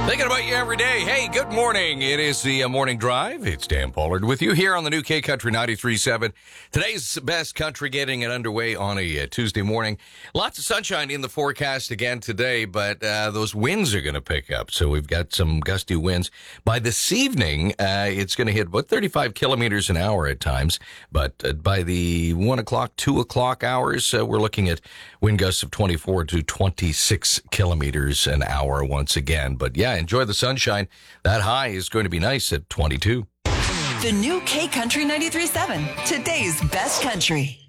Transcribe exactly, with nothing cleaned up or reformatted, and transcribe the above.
Thinking about you every day. Hey, good morning. It is the uh, morning drive. It's Dan Pollard with you here on the new K Country ninety-three point seven. Today's best country, getting it underway on a uh, Tuesday morning. Lots of sunshine in the forecast again today, but uh, those winds are going to pick up. So we've got some gusty winds. By this evening, uh, it's going to hit about thirty-five kilometers an hour at times. But uh, by the one o'clock, two o'clock hours, uh, we're looking at wind gusts of twenty-four to twenty-six kilometers an hour once again. But yeah, enjoy the sunshine. That high is going to be nice at twenty-two. The new K Country ninety-three point seven, today's best country.